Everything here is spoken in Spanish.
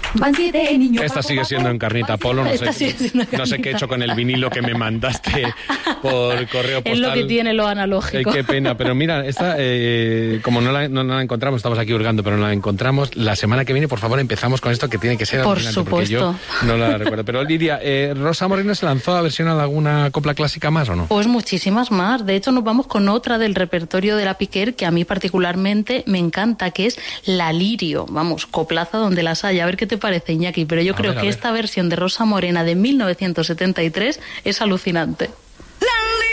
Van 7 niños. Esta sigue siendo Encarnita Polo, no sé qué he hecho con el vinilo que me mandaste por correo postal. Es lo que tiene lo analógico. Qué pena, pero mira, esta, como no la encontramos, estamos aquí hurgando, pero no la encontramos, la semana que viene, por favor, empezamos con esto que tiene que ser por alucinante, supuesto. Porque yo no la recuerdo. Pero Lidia, ¿Rosa Morena se lanzó a versionar alguna copla clásica más o no? Pues muchísimas más. De hecho, nos vamos con otra del repertorio de la Piquer que a mí particularmente me encanta, que es La Lirio. Vamos, coplaza donde las haya. A ver qué te parece, Iñaki, pero yo creo que esta versión de Rosa Morena de 1973 es alucinante.